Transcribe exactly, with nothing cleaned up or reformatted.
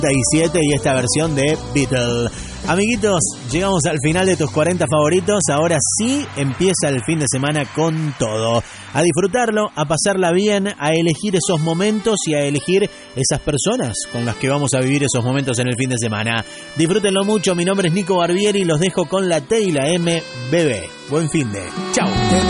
y siete y esta versión de Beatle. Amiguitos, llegamos al final de tus cuarenta favoritos. Ahora sí empieza el fin de semana con todo. A disfrutarlo, a pasarla bien, a elegir esos momentos y a elegir esas personas con las que vamos a vivir esos momentos en el fin de semana. Disfrútenlo mucho. Mi nombre es Nico Barbieri y los dejo con la T y la M, bebé. Buen fin de. Chau.